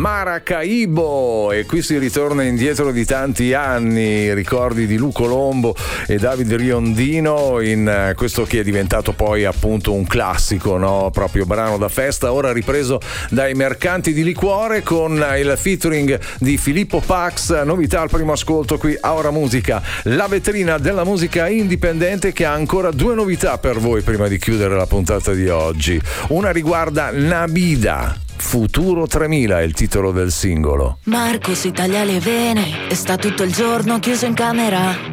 Maracaibo, e qui si ritorna indietro di tanti anni, ricordi di Lu Colombo e Davide Riondino in questo che è diventato poi appunto un classico, no? Proprio brano da festa, ora ripreso dai Mercanti di Liquore con il featuring di Filippo Pax. Novità al primo ascolto qui a Ora Musica, la vetrina della musica indipendente, che ha ancora due novità per voi prima di chiudere la puntata di oggi. Una riguarda Nabida, Futuro 3000 è il titolo del singolo. Marco si taglia le vene e sta tutto il giorno chiuso in camera.